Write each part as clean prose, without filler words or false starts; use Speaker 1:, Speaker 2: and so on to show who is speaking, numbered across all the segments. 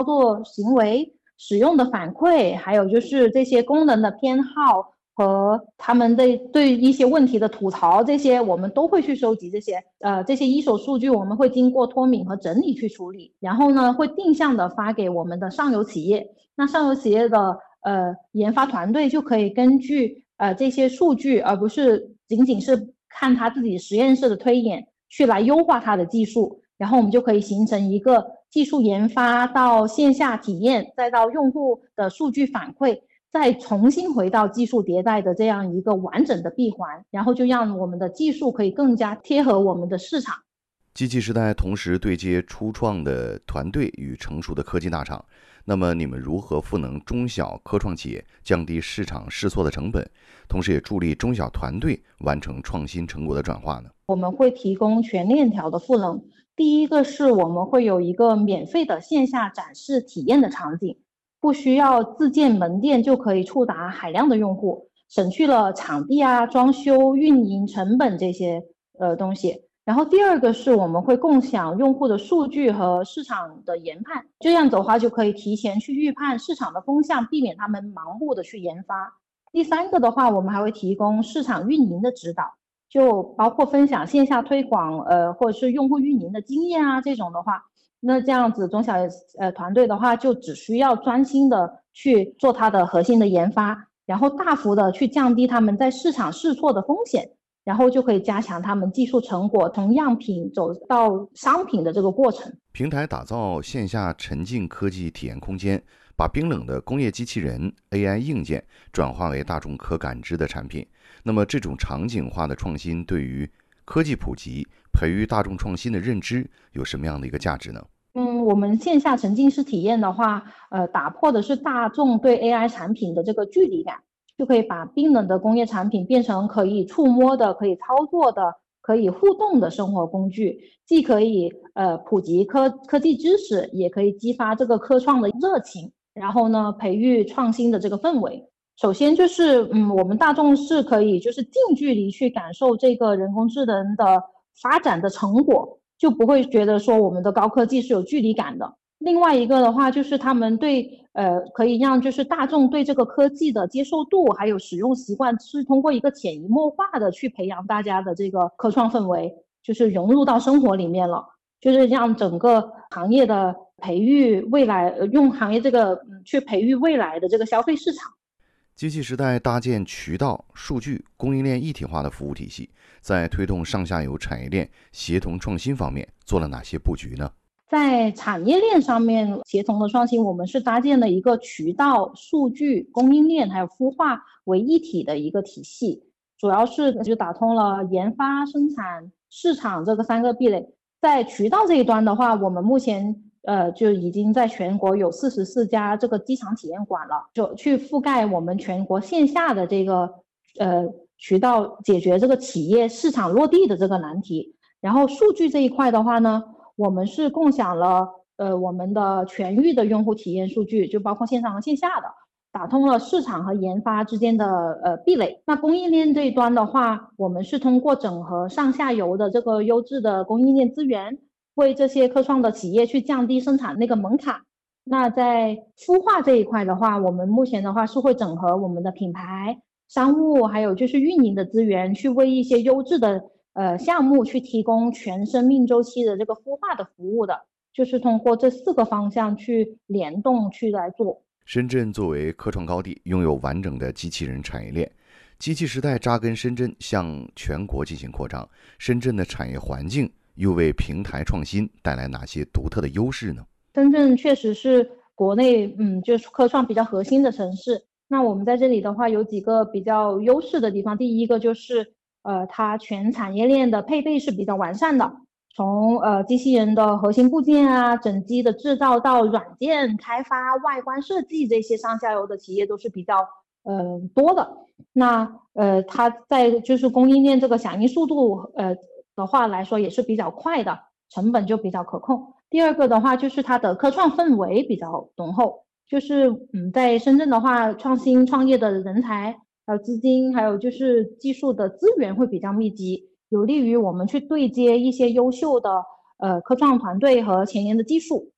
Speaker 1: 作行为、使用的反馈，还有就是这些功能的偏好和他们对一些问题的吐槽，这些我们都会去收集这些一手数据，我们会经过脱敏和整理去处理，然后呢会定向的发给我们的上游企业。那上游企业的研发团队就可以根据这些数据，而不是仅仅是看他自己实验室的推演去来优化他的技术，然后我们就可以形成一个技术研发到线下体验，再到用户的数据反馈，再重新回到技术迭代的这样一个完整的闭环，然后就让我们的技术可以更加贴合我们的市场。
Speaker 2: 机器时代同时对接初创的团队与成熟的科技大厂，那么你们如何赋能中小科创企业降低市场试错的成本，同时也助力中小团队完成创新成果的转化呢？
Speaker 1: 我们会提供全链条的赋能。第一个是我们会有一个免费的线下展示体验的场景，不需要自建门店就可以触达海量的用户，省去了场地啊、装修、运营成本这些东西。然后第二个是我们会共享用户的数据和市场的研判，这样子的话就可以提前去预判市场的风向，避免他们盲目的去研发。第三个的话，我们还会提供市场运营的指导，就包括分享线下推广，或者是用户运营的经验啊，这种的话，那这样子中小团队的话，就只需要专心的去做它的核心的研发，然后大幅的去降低他们在市场试错的风险，然后就可以加强他们技术成果从样品走到商品的这个过程。
Speaker 2: 平台打造线下沉浸科技体验空间，把冰冷的工业机器人 AI 硬件转化为大众可感知的产品。那么这种场景化的创新对于科技普及、培育大众创新的认知有什么样的一个价值呢？
Speaker 1: 我们线下沉浸式体验的话，打破的是大众对 AI 产品的这个距离感，就可以把冰冷的工业产品变成可以触摸的、可以操作的、可以互动的生活工具，既可以普及科技知识，也可以激发这个科创的热情，然后呢，培育创新的这个氛围。首先就是，我们大众是可以就是近距离去感受这个人工智能的发展的成果，就不会觉得说我们的高科技是有距离感的。另外一个的话，就是他们可以让就是大众对这个科技的接受度还有使用习惯是通过一个潜移默化的去培养大家的这个科创氛围，就是融入到生活里面了，就是让整个行业的培育未来，用行业这个去培育未来的这个消费市场。
Speaker 2: 机器时代搭建渠道、数据、供应链一体化的服务体系，在推动上下游产业链协同创新方面做了哪些布局呢？
Speaker 1: 在产业链上面协同的创新，我们是搭建了一个渠道、数据、供应链还有孵化为一体的一个体系，主要是就打通了研发、生产、市场这个三个壁垒。在渠道这一端的话，我们目前就已经在全国有44家这个机场体验馆了，就去覆盖我们全国线下的这个渠道，解决这个企业市场落地的这个难题。然后数据这一块的话呢，我们是共享了我们的全域的用户体验数据，就包括线上和线下的，打通了市场和研发之间的壁垒。那供应链这一端的话，我们是通过整合上下游的这个优质的供应链资源，为这些科创的企业去降低生产那个门槛。那在孵化这一块的话，我们目前的话是会整合我们的品牌、商务还有就是运营的资源，去为一些优质的项目去提供全生命周期的这个孵化的服务的，就是通过这4个方向去联动去来做。
Speaker 2: 深圳作为科创高地，拥有完整的机器人产业链。机器时代扎根深圳，向全国进行扩张。深圳的产业环境又为平台创新带来哪些独特的优势呢？
Speaker 1: 深圳确实是国内就是科创比较核心的城市。那我们在这里的话，有几个比较优势的地方。第一个就是它全产业链的配备是比较完善的，从机器人的核心部件啊、整机的制造到软件开发、外观设计，这些上下游的企业都是比较多的。那它在就是供应链这个响应速度的话来说也是比较快的，成本就比较可控。第二个的话就是它的科创氛围比较浓厚，就是在深圳的话，创新创业的人才还有资金，还有就是技术的资源会比较密集，有利于我们去对接一些优秀的科创团队和前沿的技术。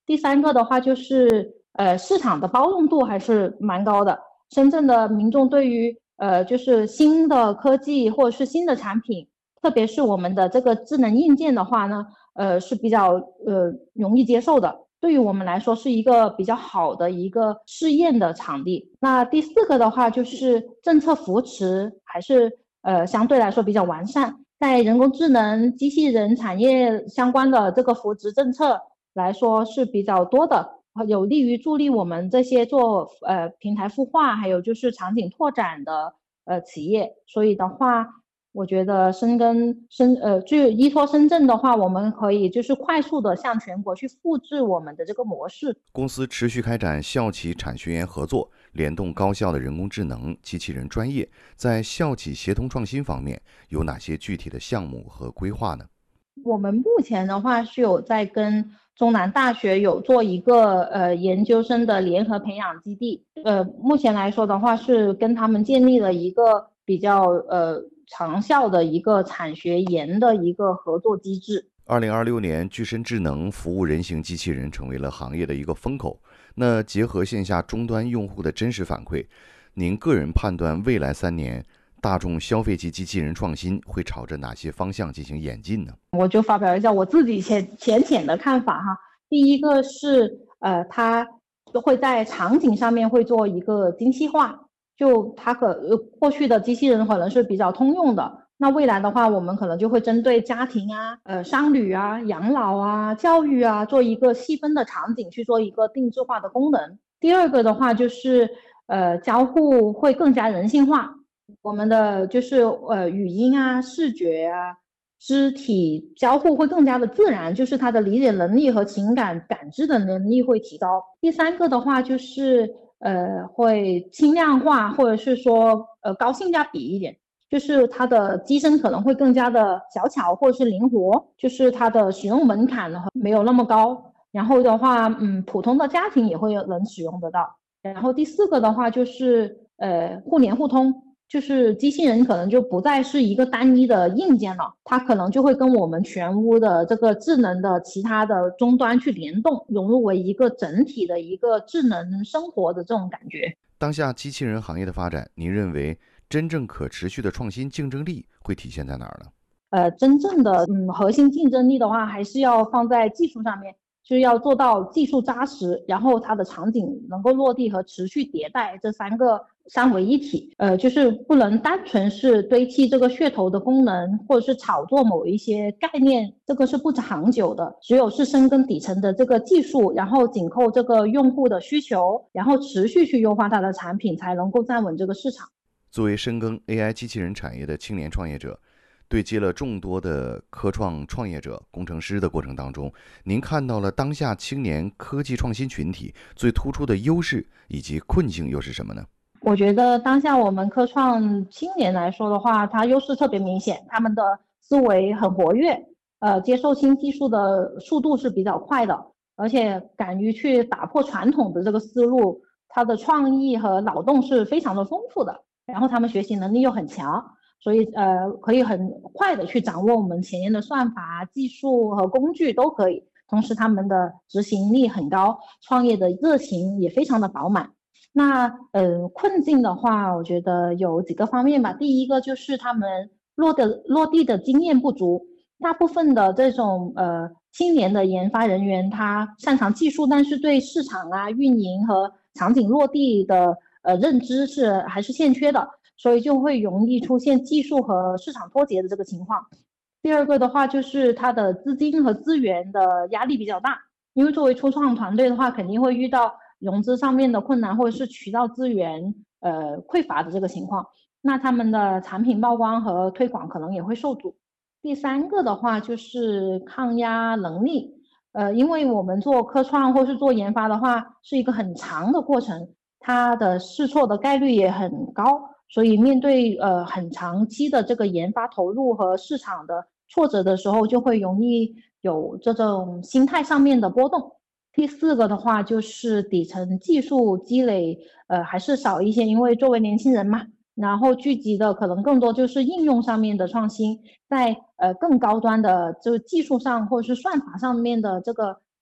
Speaker 1: 第三个的话就是市场的包容度还是蛮高的。深圳的民众对于就是新的科技或者是新的产品，特别是我们的这个智能硬件的话呢，是比较容易接受的。对于我们来说是一个比较好的一个试验的场地。那第四个的话就是政策扶持还是相对来说比较完善，在人工智能、机器人产业相关的这个扶持政策来说是比较多的，有利于助力我们这些做平台孵化还有就是场景拓展的企业。所以的话我觉得就依托深圳的话，我们可以就是快速的向全国去复制我们的这个模式。
Speaker 2: 公司持续开展校企产学研合作，联动高校的人工智能、机器人专业，在校企协同创新方面有哪些具体的项目和规划呢？
Speaker 1: 我们目前的话是有在跟中南大学有做一个研究生的联合培养基地，目前来说的话是跟他们建立了一个比较长效的一个产学研的一个合作机制。
Speaker 2: 2026年，具身智能服务人形机器人成为了行业的一个风口。那结合线下终端用户的真实反馈，您个人判断未来3年大众消费级机器人创新会朝着哪些方向进行演进呢？
Speaker 1: 我就发表一下我自己浅的看法哈。第一个是它会在场景上面会做一个精细化，就它过去的机器人可能是比较通用的，那未来的话我们可能就会针对家庭啊、商旅啊、养老啊、教育啊做一个细分的场景去做一个定制化的功能。第二个的话就是交互会更加人性化，我们的就是语音啊、视觉啊、肢体交互会更加的自然，就是它的理解能力和情感感知的能力会提高。第三个的话就是会轻量化，或者是说高性价比一点，就是它的机身可能会更加的小巧或者是灵活，就是它的使用门槛没有那么高，然后的话普通的家庭也会能使用得到。然后第四个的话就是互联互通，就是机器人可能就不再是一个单一的硬件了，它可能就会跟我们全屋的这个智能的其他的终端去联动，融入为一个整体的一个智能生活的这种感觉。
Speaker 2: 当下机器人行业的发展，您认为真正可持续的创新竞争力会体现在哪儿呢？
Speaker 1: 真正的核心竞争力的话，还是要放在技术上面，就是要做到技术扎实，然后它的场景能够落地和持续迭代，这三为一体。就是不能单纯是堆砌这个噱头的功能，或者是炒作某一些概念，这个是不长久的。只有是深耕底层的这个技术，然后紧扣这个用户的需求，然后持续去优化它的产品，才能够站稳这个市场。
Speaker 2: 作为深耕 AI 机器人产业的青年创业者，对接了众多的科创创业者、工程师的过程当中，您看到了当下青年科技创新群体最突出的优势以及困境又是什么呢？
Speaker 1: 我觉得当下我们科创青年来说的话，它优势特别明显，他们的思维很活跃，接受新技术的速度是比较快的，而且敢于去打破传统的这个思路，他的创意和脑洞是非常的丰富的，然后他们学习能力又很强，所以可以很快的去掌握我们前沿的算法、技术和工具都可以，同时他们的执行力很高，创业的热情也非常的饱满。那困境的话，我觉得有几个方面吧。第一个就是他们落地的经验不足，大部分的这种青年的研发人员，他擅长技术，但是对市场啊、运营和场景落地的认知还是欠缺的，所以就会容易出现技术和市场脱节的这个情况。第二个的话，就是他的资金和资源的压力比较大，因为作为初创团队的话，肯定会遇到融资上面的困难，或者是渠道资源匮乏的这个情况，那他们的产品曝光和推广可能也会受阻。第三个的话就是抗压能力，因为我们做科创或是做研发的话是一个很长的过程，它的试错的概率也很高，所以面对很长期的这个研发投入和市场的挫折的时候，就会容易有这种心态上面的波动。第四个的话就是底层技术积累还是少一些，因为作为年轻人嘛，然后聚集的可能更多就是应用上面的创新，在更高端的就是技术上或者是算法上面的这个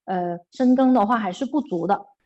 Speaker 1: 深耕的话还是不足的。